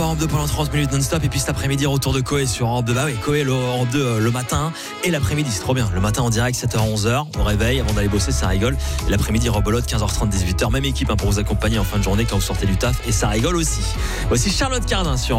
Europe 2 pendant 30 minutes non-stop. Et puis cet après-midi, retour de Coé sur Europe 2. Bah oui, Coé, Europe 2 le matin et l'après-midi, c'est trop bien. Le matin en direct, 7h-11h, au réveil, avant d'aller bosser, ça rigole. Et l'après-midi, rebelote, 15h30, 18h. Même équipe pour vous accompagner en fin de journée quand vous sortez du taf. Et ça rigole aussi. Voici Charlotte Cardin sur